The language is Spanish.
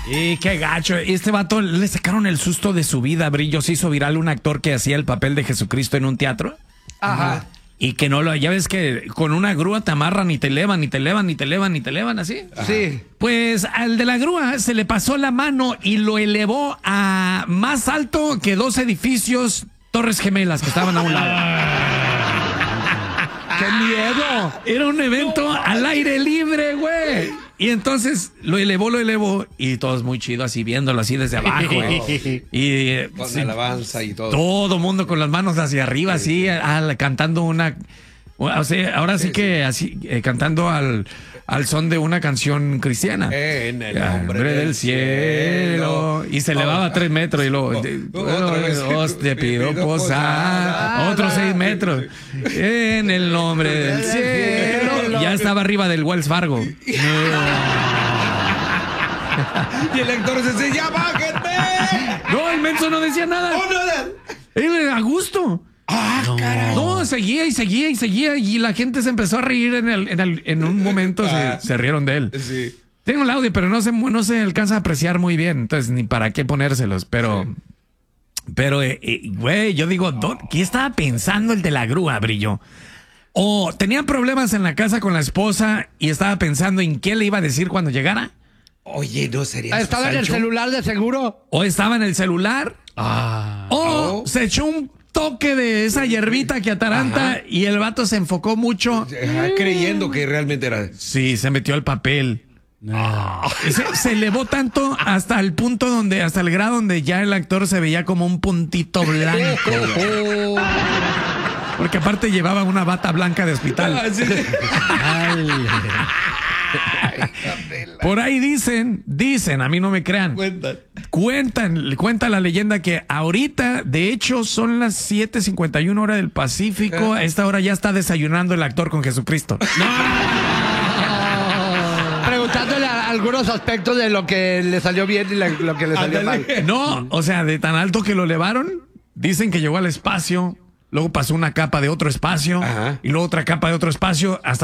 Y qué gacho. Este vato le sacaron el susto de su vida, Brillo. Se hizo viral un actor que hacía el papel de Jesucristo en un teatro. Ajá. Y que no lo, ya ves que con una grúa te amarran y te elevan, y te elevan, y te elevan, y te elevan así. Sí. Pues al de la grúa se le pasó la mano y lo elevó a más alto que 2 edificios Torres Gemelas que estaban a un lado. ¡Qué miedo! Era un evento al aire libre, güey. Y entonces lo elevó y todos muy chido así viéndolo así desde abajo, güey. Y Con sí, alabanza y todo. todo mundo con las manos hacia arriba, así, cantando una... O sea, ahora sí que así, cantando al son de una canción cristiana. En el Nombre del cielo. Y se elevaba a 3 metros y luego... te pido posar. Otros 6 metros. En el nombre del cielo. Ya estaba arriba del Wells Fargo. Y el actor se decía, ¡ya bájenme! No, el menso no decía nada. ¡Oh, no! A gusto. ¡Ah, caray! No, seguía y la gente se empezó a reír en un momento, se rieron de él. Sí. Tengo el audio, pero no se alcanza a apreciar muy bien, entonces ni para qué ponérselos, pero güey, yo digo, ¿qué estaba pensando el de la grúa, Brillo? O tenía problemas en la casa con la esposa y estaba pensando en qué le iba a decir cuando llegara. Oye, ¿no sería ¿Estaba en el celular de seguro? O estaba en el celular. O se echó un toque de esa hierbita que ataranta y el vato se enfocó mucho. creyendo que realmente era... Sí, se metió al papel. Se elevó tanto hasta el punto donde, hasta el grado donde ya el actor se veía como un puntito blanco. Porque aparte llevaba una bata blanca de hospital. Por ahí dicen, a mí no me crean. Cuenta la leyenda que ahorita, de hecho, son las 7:51 hora del Pacífico. A esta hora ya está desayunando el actor con Jesucristo. Preguntándole algunos aspectos de lo que le salió bien y lo que le salió mal. No, o sea, de tan alto que lo elevaron, dicen que llegó al espacio, luego pasó una capa de otro espacio, y luego otra capa de otro espacio, hasta